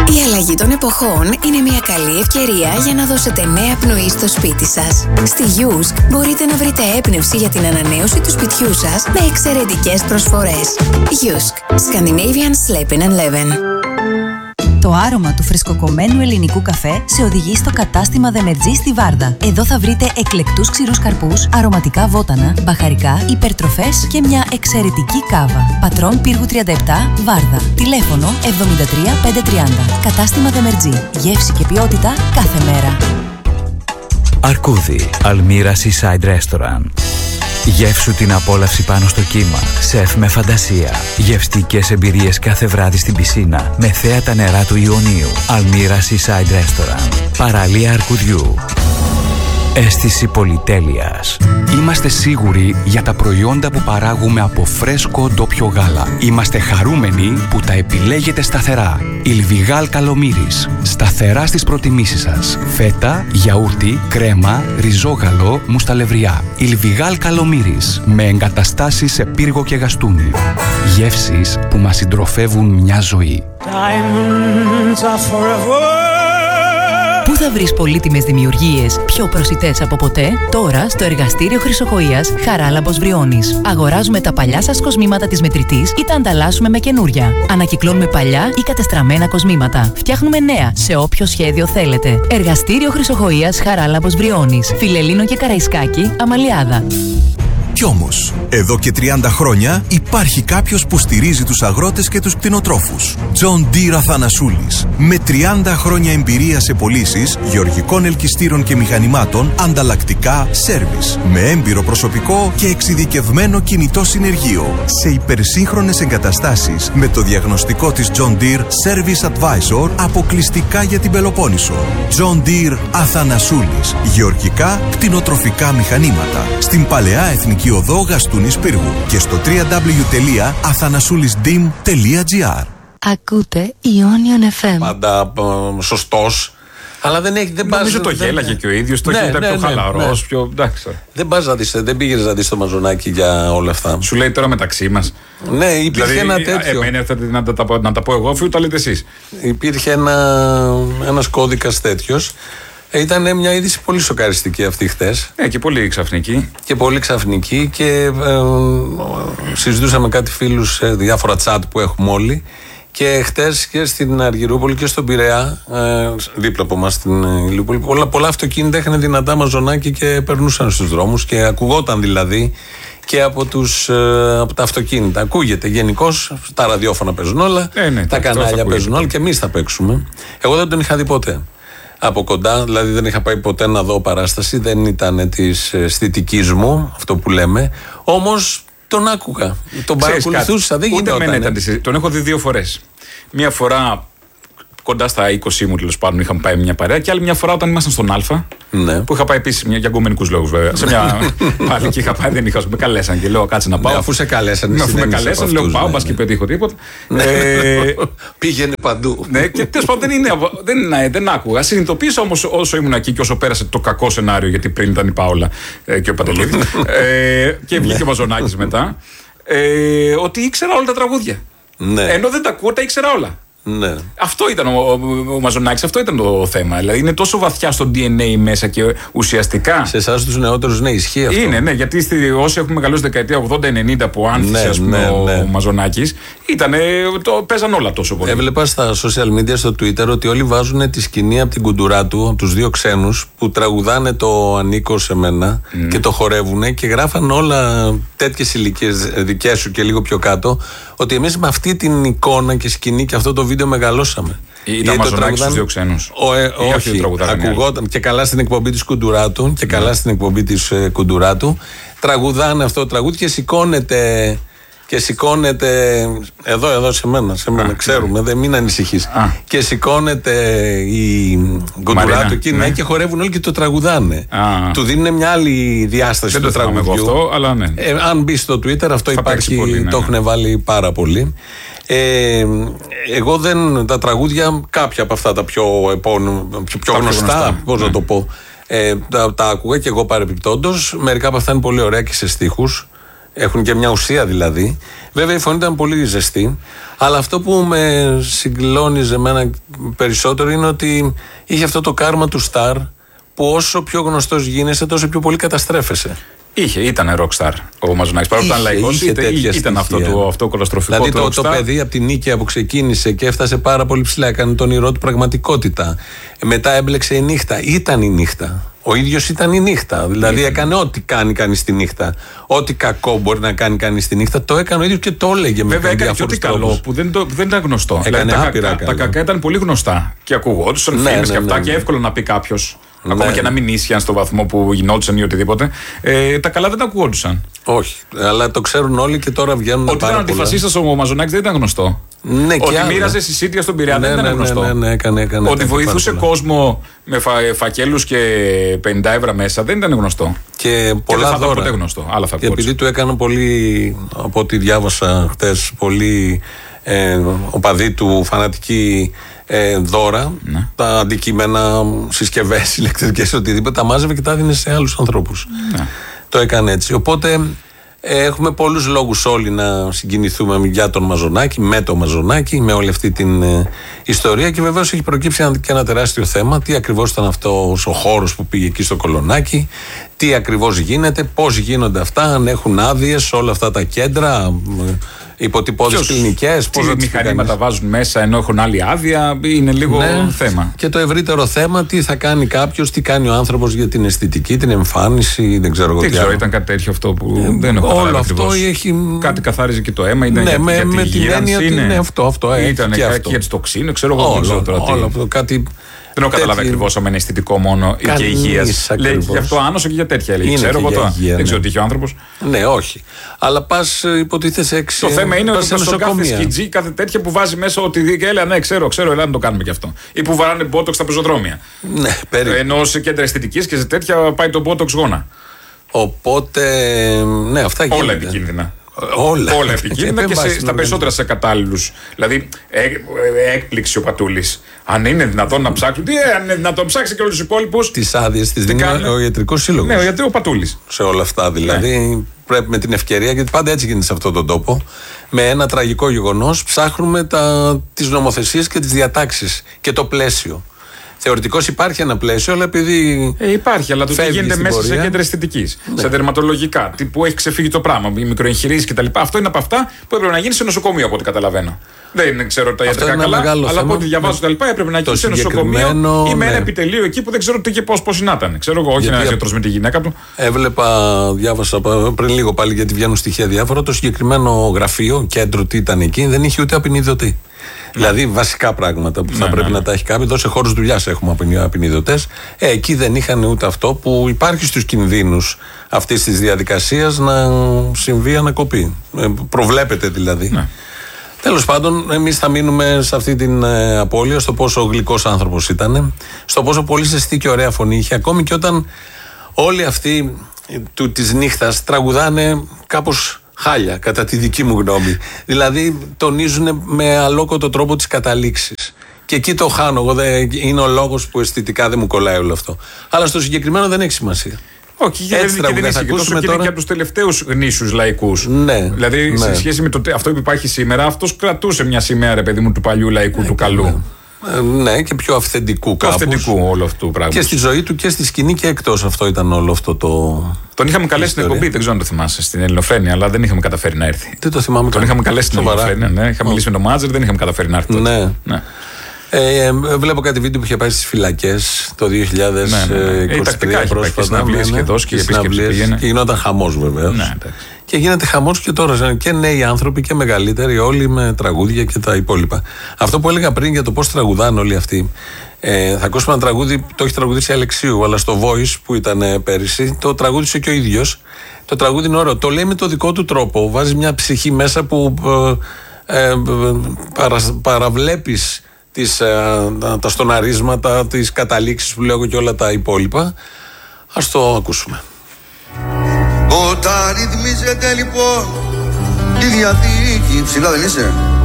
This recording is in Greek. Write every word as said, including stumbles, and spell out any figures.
Η αλλαγή των εποχών είναι μια καλή ευκαιρία για να δώσετε νέα πνοή στο σπίτι σας. Στη Γιούσκ μπορείτε να βρείτε έμπνευση για την ανανέωση του σπιτιού σας με εξαιρετικές προσφορές. Γιούσκ, Scandinavian Sleeping and Leven. Το άρωμα του φρεσκοκομμένου ελληνικού καφέ σε οδηγεί στο κατάστημα Δεμετζή στη Βάρδα. Εδώ θα βρείτε εκλεκτούς ξηρούς καρπούς, αρωματικά βότανα, μπαχαρικά, υπερτροφές και μια εξαιρετική κάβα. Πατρών Πύργου τριάντα επτά, Βάρδα. Τηλέφωνο εβδομήντα τρία πεντακόσια τριάντα. Κατάστημα Δεμετζή. Γεύση και ποιότητα κάθε μέρα. Αρκούδι, Αλμύρα Seaside Restaurant. Γεύσου την απόλαυση πάνω στο κύμα. Σεφ με φαντασία. Γευστικές εμπειρίες κάθε βράδυ στην πισίνα με θέα τα νερά του Ιωνίου. Αλμύρα Seaside Restaurant. Παραλία Αρκουδιού. Αίσθηση πολυτέλειας. Είμαστε σίγουροι για τα προϊόντα που παράγουμε από φρέσκο ντόπιο γάλα. Είμαστε χαρούμενοι που τα επιλέγετε σταθερά. Ιλβιγάλ Καλομύρης. Σταθερά στις προτιμήσεις σας. Φέτα, γιαούρτι, κρέμα, ριζόγαλο, μουσταλευριά. Ιλβιγάλ Καλομύρης. Με εγκαταστάσεις σε πύργο και γαστούνι. Γεύσεις που μας συντροφεύουν μια ζωή. Πού θα βρεις πολύτιμες δημιουργίες πιο προσιτές από ποτέ? Τώρα στο εργαστήριο Χρυσοχοΐας Χαράλαμπος Βριώνης. Αγοράζουμε τα παλιά σας κοσμήματα της μετρητής ή τα ανταλλάσσουμε με καινούρια. Ανακυκλώνουμε παλιά ή κατεστραμμένα κοσμήματα. Φτιάχνουμε νέα σε όποιο σχέδιο θέλετε. Εργαστήριο Χρυσοχοΐας Χαράλαμπος Βριώνης. Φιλελλήνο και Καραϊσκάκη, Αμαλιάδα. Κι όμως, εδώ και τριάντα χρόνια υπάρχει κάποιος που στηρίζει τους αγρότες και τους κτηνοτρόφους. John Deere Αθανασούλης. Με τριάντα χρόνια εμπειρία σε πωλήσεις γεωργικών ελκυστήρων και μηχανημάτων, ανταλλακτικά, σέρβις. Με έμπειρο προσωπικό και εξειδικευμένο κινητό συνεργείο. Σε υπερσύγχρονες εγκαταστάσεις με το διαγνωστικό της John Deere Service Advisor αποκλειστικά για την Πελοπόννησο. John Deere Αθανασούλης. Γεωργικά, κτηνοτροφικά μηχανήματα. Στην Παλαιά Εθνική Οδό Γαστούνης Πύργου και στο double-u double-u double-u τελεία αθανασούλισdim τελεία gr. Ακούτε Ionian εφ εμ. Πάντα ε, σωστός. Αλλά δεν έχει. Δεν Νομίζω πας, το γέλαγε δεν... και ο ίδιος. Το ναι, είχε ναι, πιο ναι, χαλαρός. ναι. Πιο... εντάξει. Δεν πας να δεις, δεν πήγες να δεις το Μαζονάκι για όλα αυτά. Σου λέει τώρα μεταξύ μας. Ναι, υπήρχε δηλαδή, ένα τέτοιο. Εμένα έρθατε να τα, να, να τα πω εγώ, αφού τα λέτε εσείς. Υπήρχε ένα, ένας κώδικας τέτοιος. Ήταν μια είδηση πολύ σοκαριστική αυτή χτες. Ναι, και πολύ ξαφνική. Και πολύ ξαφνική και ε, συζητούσαμε κάτι φίλους σε διάφορα τσάτ που έχουμε όλοι. Και χτες και στην Αργυρούπολη και στον Πειραιά, ε, δίπλα από εμάς στην Ηλιούπολη, πολλά, πολλά αυτοκίνητα είχαν δυνατά μαζονάκι και περνούσαν στους δρόμους και ακουγόταν δηλαδή και από, τους, ε, από τα αυτοκίνητα. Ακούγεται γενικώς, τα ραδιόφωνα παίζουν όλα, ε, ναι, τα κανάλια παίζουν όλα και εμείς θα παίξουμε. Εγώ δεν τον είχα δει ποτέ από κοντά, δηλαδή δεν είχα πάει ποτέ να δω παράσταση, δεν ήταν της αισθητικής μου, αυτό που λέμε, όμως τον άκουγα, τον παρακολουθούσα, δεν γινόταν. Τον έχω δει δύο φορές. Μία φορά κοντά στα είκοσι μου, τέλος πάντων, είχαμε πάει μια παρέα, και άλλη μια φορά όταν ήμασταν στον Α. Ναι. Που είχα πάει επίσης για γκομενικούς λόγους, βέβαια. Σε μια πάλι και είχα πάει, δεν είχα, με καλέσαν και λέω κάτσε να πάω. Ναι, αφού σε καλέσαν, ναι, αφού με καλέσαν, λέω πάω, μπας και πετύχω τίποτα. Πήγαινε παντού. Ναι, και τέλος πάντων δεν άκουγα. Συνειδητοποίησα όμως όσο ήμουν εκεί και όσο πέρασε το κακό σενάριο, γιατί πριν ήταν η Πάολα και ο Παντελίδης και βγήκε ο Μαζονάκης μετά, ότι ήξερα όλα τα τραγούδια. Ενώ δεν τα ακούω, τα ήξερα όλα. Ναι. Αυτό ήταν ο, ο, ο Μαζονάκης, αυτό ήταν το θέμα. Δηλαδή είναι τόσο βαθιά στο ντι εν έι μέσα και ουσιαστικά. Σε εσάς τους νεότερους, ναι, ισχύει αυτό. Είναι, ναι, γιατί στη, όσοι έχουμε μεγαλώσει δεκαετία ογδόντα ενενήντα που άνθησε, ας πούμε, ναι, ναι. ο Μαζονάκης, ήτανε, το, παίζαν όλα τόσο πολύ. Έβλεπα στα social media, στο Twitter, ότι όλοι βάζουν τη σκηνή από την κουντουρά του, από τους δύο ξένους, που τραγουδάνε το Ανήκω σε μένα mm. και το χορεύουν και γράφαν όλα τέτοιες ηλικίες δικές σου και λίγο πιο κάτω, ότι εμείς με αυτή την εικόνα και σκηνή και αυτό το βίντεο μεγαλώσαμε. Ήταν Μαζονάκης στους δύο ξένους. Ο, ε, όχι, ακουγόταν και καλά στην εκπομπή της Κουντουράτου και καλά yeah. στην εκπομπή της ε, Κουντουράτου. Τραγουδάνε αυτό το τραγούδι και σηκώνεται και σηκώνεται εδώ, εδώ σε μένα, σε μένα, ah, ξέρουμε, yeah. δεν μην ανησυχείς. Ah. Και σηκώνεται η Κουντουράτου εκεί ναι. και χορεύουν όλοι και το τραγουδάνε. Ah. Του δίνουν μια άλλη διάσταση του τραγουδιού. Αυτό, αλλά ναι. ε, αν μπει στο Twitter αυτό θα υπάρχει, πολύ, ναι, το ναι. έχουν βάλει πάρα πολύ. Ε, εγώ δεν, τα τραγούδια, κάποια από αυτά τα πιο, επών, πιο, πιο γνωστά, γνωστά, πώς ναι. να το πω, ε, τα, τα άκουγα και εγώ παρεπιπτόντως. Μερικά από αυτά είναι πολύ ωραία και σε στίχους. Έχουν και μια ουσία δηλαδή. Βέβαια η φωνή ήταν πολύ ζεστή. Αλλά αυτό που με συγκλώνιζε εμένα περισσότερο είναι ότι είχε αυτό το κάρμα του στάρ, που όσο πιο γνωστός γίνεσαι, τόσο πιο πολύ καταστρέφεσαι. Είχε, ήταν rockstar ο Μαζονάκης. Παρόλο που ήταν λαϊκός, ήταν αυτό το αυτό κολαστροφικό. Δηλαδή το, το παιδί από την Νίκαια που ξεκίνησε και έφτασε πάρα πολύ ψηλά, έκανε τον όνειρό του πραγματικότητα. Μετά έμπλεξε η νύχτα. Ήταν η νύχτα. Ο ίδιος ήταν η νύχτα. Δηλαδή έκανε ό,τι κάνει κανείς τη νύχτα. Ό,τι κακό μπορεί να κάνει κανείς τη νύχτα, το έκανε ο ίδιος και το έλεγε με βέβαια έκανε και ό,τι καλό που δεν, το, δεν ήταν γνωστό. Έκανε δηλαδή, άπειρα τα, κακά, τα κακά ήταν πολύ γνωστά και ακουγόντουσαν ναι, φήμες ναι, και αυτά ναι, ναι. και εύκολο να πει κάποιος. Ναι. Ακόμα και να μην ίσχυαν στο βαθμό που γινόντουσαν ή οτιδήποτε. Ε, τα καλά δεν ακουγόντουσαν. Όχι, αλλά το ξέρουν όλοι και τώρα βγαίνουν. Ότι ήταν αντιφασίστας ο Μαζονάκης δεν ήταν γνωστό. Ναι, ότι και μοίραζε συσίτια στον Πειραιά ναι, δεν ήταν ναι, γνωστό. Ναι, ναι, ναι, έκανε, έκανε, ότι βοηθούσε κόσμο με φα, φακέλους και πενήντα ευρώ μέσα δεν ήταν γνωστό. Και πολλά και δεν θα δώρα. ήταν ποτέ γνωστό. Άλλα θα και επειδή του έκαναν πολύ, από ό,τι διάβασα χτες, πολύ ε, οπαδοί του φανατικοί ε, δώρα, ναι. τα αντικείμενα, συσκευές, ηλεκτρικές, οτιδήποτε, τα μάζευε και τα δίνε σε άλλους ανθρώπους. Ναι. Το έκανε έτσι. Οπότε ε, έχουμε πολλούς λόγους όλοι να συγκινηθούμε για τον Μαζονάκη, με τον Μαζονάκη, με όλη αυτή την ε, ιστορία και βεβαίως έχει προκύψει ένα, και ένα τεράστιο θέμα. Τι ακριβώς ήταν αυτός ο χώρος που πήγε εκεί στο Κολονάκι, τι ακριβώς γίνεται, πώς γίνονται αυτά, αν έχουν άδειες όλα αυτά τα κέντρα, υποτυπώδεις κλινικές. Τι μηχανήματα βάζουν μέσα ενώ έχουν άλλη άδεια, είναι λίγο ναι, θέμα. Και το ευρύτερο θέμα, τι θα κάνει κάποιος, τι κάνει ο άνθρωπος για την αισθητική, την εμφάνιση, δεν ξέρω εγώ τι. Δεν ξέρω, ήταν κάτι τέτοιο αυτό που ε, δεν έχω καταλάβει. Όλο αυτό έχει. Κάτι καθάριζε και το αίμα, ήταν ναι, για, με, για με τη την έννοια ότι είναι αυτό, αυτό. Ήταν και αυτό. για τις τοξίνες, ξέρω εγώ. Όλο, ξέρω τώρα όλο αυτό, κάτι. Δεν έχω καταλάβει ακριβώς αν είναι αισθητικό μόνο ή και υγείας. Λέει γι' αυτό άνοσο και για τέτοια. Λέει. Ξέρω εγώ τώρα. Υγεία, δεν ναι. ξέρω τι είχε ο άνθρωπος. Ναι, όχι. Αλλά πας υποτίθεσαι έξι. Το θέμα είναι ότι στο κάθε σκιτζί, κάθε τέτοια που βάζει μέσα ότι έλα, ναι, ξέρω, ξέρω, έλα να το κάνουμε κι αυτό. Ή που βαράνε μπότοξ στα πεζοδρόμια. Ναι, περίπου. Ενώ σε κέντρα αισθητικής και σε τέτοια πάει το μπότοξ γόνα. Οπότε, ναι, αυτά γίνονται. Όλα επικίνδυνα. Όλα, Όλα επικίνδυνα και σε, στα περισσότερα σε κατάλληλους. Δηλαδή, ε, ε, έκπληξη ο Πατούλης. Αν είναι δυνατόν να ψάξουν. Τι, αν είναι δυνατόν να ψάξει και όλους τους υπόλοιπους. Τις άδειες τις δίνει ο Ιατρικός Σύλλογος. Ναι, γιατί ο Πατούλης. Σε όλα αυτά δηλαδή. Ναι. Πρέπει με την ευκαιρία, γιατί πάντα έτσι γίνεται σε αυτόν τον τόπο. Με ένα τραγικό γεγονός ψάχνουμε τα, τις νομοθεσίες και τις διατάξεις και το πλαίσιο. Θεωρητικώς υπάρχει ένα πλαίσιο, αλλά επειδή. Ε, υπάρχει, αλλά το τι γίνεται μέσα πορεία, σε κέντρα αισθητικής, ναι. σε δερματολογικά, που έχει ξεφύγει το πράγμα, οι μικροεγχειρήσεις κτλ. Αυτό είναι από αυτά που έπρεπε να γίνει σε νοσοκομείο, από ό,τι καταλαβαίνω. Δεν ξέρω τα ιατρικά καλά, αλλά από ό,τι διαβάζω κτλ. Έπρεπε να γίνει σε νοσοκομείο ή με ένα ναι. επιτελείο εκεί που δεν ξέρω τι και πώς πώς να ήταν. Ξέρω εγώ, όχι ένα γιατρός με τη γυναίκα του. Έβλεπα, διάβασα πριν λίγο πάλι γιατί βγαίνουν στοιχεία διάφορα. Το συγκεκριμένο γραφείο, κέντρο, τι ήταν εκεί, δεν είχε ούτε απεινιδωτή. Δηλαδή βασικά πράγματα που θα ναι, πρέπει ναι. να τα έχει κάποιο. Εδώ σε χώρους δουλειάς έχουμε απεινιδωτές. Ε, εκεί δεν είχαν ούτε αυτό που υπάρχει στους κινδύνους αυτής της διαδικασίας να συμβεί ανακοπή. Ε, προβλέπεται δηλαδή. Ναι. Τέλος πάντων, εμείς θα μείνουμε σε αυτή την ε, απώλεια, στο πόσο γλυκός άνθρωπος ήταν, στο πόσο πολύ ζεστή και ωραία φωνή είχε, ακόμη και όταν όλοι αυτοί του της νύχτας τραγουδάνε κάπως χάλια, κατά τη δική μου γνώμη. Δηλαδή τονίζουν με αλόκοτο τρόπο τις καταλήξεις. Και εκεί το χάνω εγώ, δεν, είναι ο λόγος που αισθητικά δεν μου κολλάει όλο αυτό. Αλλά στο συγκεκριμένο δεν έχει σημασία. Όχι, και δεν είναι και τόσο και, τώρα... και από τους τελευταίους γνήσιους λαϊκούς. Ναι, δηλαδή, ναι. σε σχέση με το, αυτό που υπάρχει σήμερα, αυτός κρατούσε μια σημαία, ρε παιδί μου, του παλιού λαϊκού, ναι, του καλού. Ναι. Ναι, και πιο αυθεντικού κάπως. Αυθεντικού όλο αυτό το πράγμα. Και στη ζωή του και στη σκηνή και εκτός. Αυτό ήταν όλο αυτό το. Τον είχαμε καλέσει στην εκπομπή, δεν ξέρω αν το θυμάσαι, στην Ελληνοφρένεια, αλλά δεν είχαμε καταφέρει να έρθει. Δεν το θυμάμαι. Τον είχαμε καλέσει στην Ελληνοφρένεια, ναι. Είχαμε μιλήσει με τον Μάτζερ, δεν είχαμε καταφέρει να έρθει. Ναι. ναι. Ε, ε, βλέπω κάτι βίντεο που είχε πάει στις φυλακές το δύο χιλιάδες είκοσι τρία ναι, ναι. πρόσφατα. Και συναυλίες και δώσει και επίσκεψη πήγαινε. Και γινόταν χαμός βεβαίως. Ναι, και γίνεται χαμός και τώρα και νέοι άνθρωποι και μεγαλύτεροι, όλοι με τραγούδια και τα υπόλοιπα. Αυτό που έλεγα πριν για το πώς τραγουδάνε όλοι αυτοί. Ε, θα ακούσουμε ένα τραγούδι, το έχει τραγουδήσει Αλεξίου, αλλά στο Voice που ήταν πέρυσι, το τραγούδισε και ο ίδιος. Το τραγούδι είναι ωραίο. Το λέει με το δικό του τρόπο. Βάζει μια ψυχή μέσα που ε, ε, παρα, παραβλέπεις τις, ε, τα στοναρίσματα, τις καταλήξεις που λέω και όλα τα υπόλοιπα. Ας το ακούσουμε. Όταν ρυθμίζεται λοιπόν η διαθήκη, ψηλά δεν είσαι?